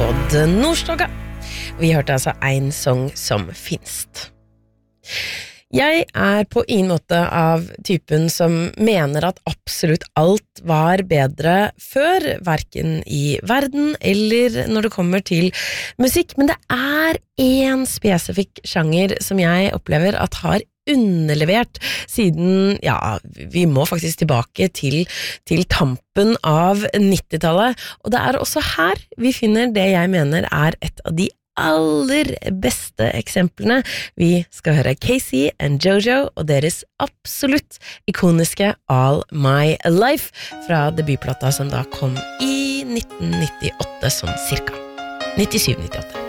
Odd Nordstoga. Vi hørte altså en sang som finst. Jeg på ingen måte av typen som mener at absolutt alt var bedre før, hverken i verden eller når det kommer til musikk, men det en spesifikk sjanger som jeg opplever at har underlevert siden, ja, vi må faktisk tilbake til tampen av 90-tallet, og det også her vi finner det jeg mener et av de aller beste eksemplene. Vi skal høre Casey and Jojo og deres absolutt ikoniske All My Life fra debutplata som da kom i 1998 sånn cirka 97-98